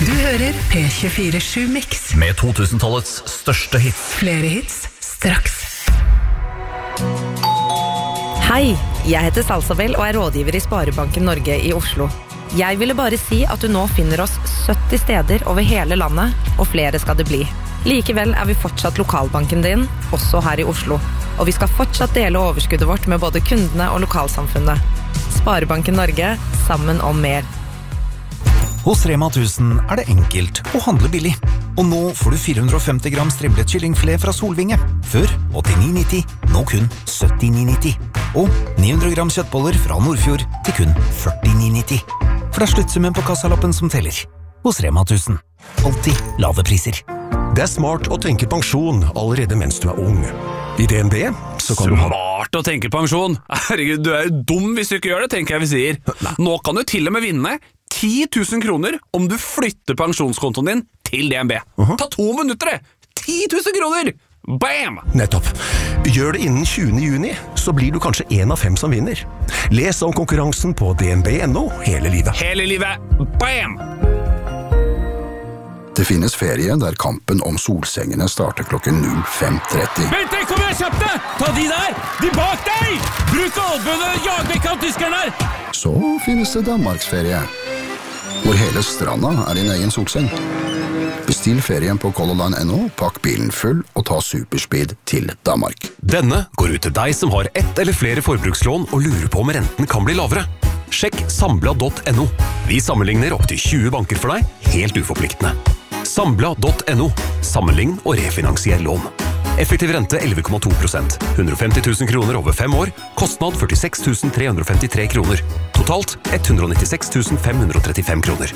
Du hører P24 Mix med 2000-tallets største hits. Flere hits straks. Hei, jeg heter Salsabel og rådgiver I Sparebanken Norge I Oslo. Jeg ville bare si at du nå finner oss 70 steder over hele landet, og flere skal det bli. Likevel vi fortsatt lokalbanken din, også her I Oslo. Og vi skal fortsatt dele overskuddet vårt med både kundene og lokalsamfunnet. Sparebanken Norge, sammen om mer. Hos Rema 1000 det enkelt å handle billig. Og nå får du 450 gram strimlet kyllingfilet fra Solvinge. Før 89,90, nå kun 79,90. Og 900 gram kjøttboller fra Nordfjord til kun 49,90. For det sluttsummen på kassalappen som teller. Hos Rema 1000. Alltid lave priser. Det smart å tenke pensjon allerede mens du ung. I DNB så kan du ha... Smart å tenke pensjon? Herregud, du jo dum hvis du ikke gjør det, tenker jeg vi sier. Nå kan du til og med vinne 10 000 kroner om du flytter pensjonskontoen din til DNB. Ta 2 minutter det! 10 000 kroner! Bam! Nettopp. Gjør det innen 20. juni, så blir du kanskje 1 av 5 som vinner. Les om konkurransen på dnb.no hele livet. Hele livet! Bam! Det finnes ferie der kampen om solsengene starter klokken 05:30. Vent, kom igjen, kjapt deg! Ta de der! De bak deg! Bruk albøene, jag vekk av tyskerne her! Så finnes det Danmarksferie, hvor hele stranda din egen solseng. Bestill ferien på colorline.no, pakk bilen full og ta superspeed til Danmark. Denne går ut til deg som har 1 eller flere forbrukslån og lurer på om renten kan bli lavere. Sjekk Sambla.no. Vi sammenligner opp til 20 banker for deg, helt uforpliktende. Sambla.no. Sammenlign og refinansier lån. Effektiv rente 11,2%. 150 000 kroner over 5 år. Kostnad 46 353 kroner. Totalt 196 535 kroner.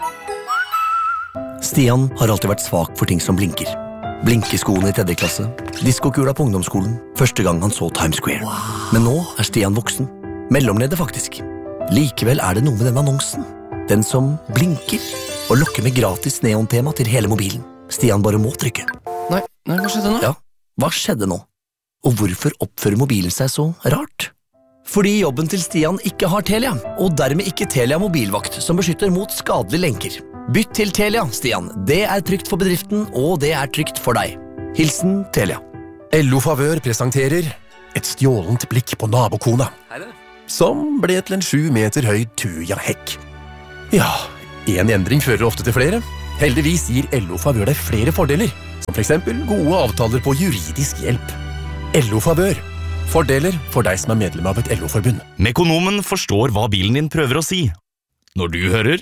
Stian har alltid vært svak for ting som blinker. Blinkeskoene I 3. klasse, diskokula på ungdomsskolen, første gang han så Times Square. Men nå Stian voksen. Mellomleder faktisk. Likevel det noe med den annonsen. Den som blinker og lokker med gratis neontema til hele mobilen. Stian bare må trykke. Nei, hva skjedde nå? Ja, hva skjedde nå? Og hvorfor oppfører mobilen seg så rart? Fordi jobben til Stian ikke har Telia, og dermed ikke Telia mobilvakt som beskytter mot skadelige lenker. Bytt til Telia, Stian. Det trygt for bedriften, og det trygt for deg. Hilsen Telia. LO Favør presenterer et stjålent blikk på nabokona, som ble til en 7 meter høy tuja-hekk. Ja, en endring fører ofte til flere. Heldigvis gir LO Favør deg flere fordeler, som for eksempel gode avtaler på juridisk hjelp. LO Favør. Fordeler for deg som medlem av et LO-forbund. Mekonomen forstår hva bilen din prøver å si. Når du hører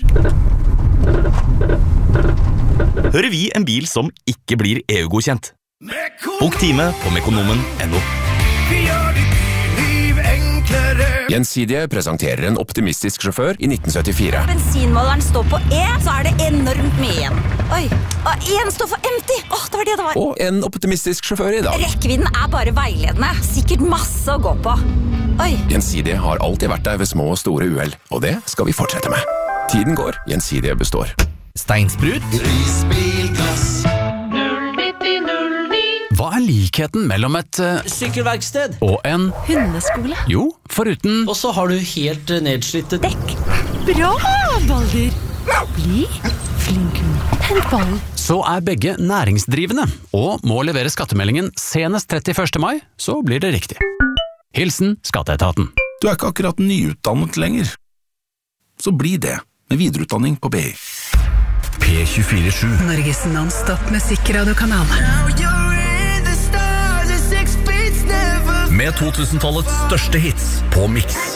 vi en bil som ikke blir EU-godkjent. Bok time på mekonomen.no. Gjensidige presenterer en optimistisk sjåfør I 1974. Bensinmåleren står på E, så det enormt mye igjen. Oi, og en står for empty. Det var det var. Og en optimistisk sjåfør I dag. Rekkevidden bare veiledende. Sikkert masse å gå på. Oi. Gjensidige har alltid vært der ved små og store uheld, og det skal vi fortsette med. Tiden går, Gjensidige består. Steinsprut. Risbilglass 09009. Hva likheten mellom et Sykkelverksted. og en Hundeskole. Jo, foruten Og så har du helt nedslitte Dekk. Bra, Balder. Bli flink. Hent ballen. så begge næringsdrivende, og må levere skattemeldingen senest 31. mai, så blir det riktig. Hilsen Skatteetaten. Du ikke akkurat nyutdannet lenger. Så bli det med videreutdanning på BI. P24-7. Norges non-stop musikkradiokanal. Med 2000-tallets største hits på Mix.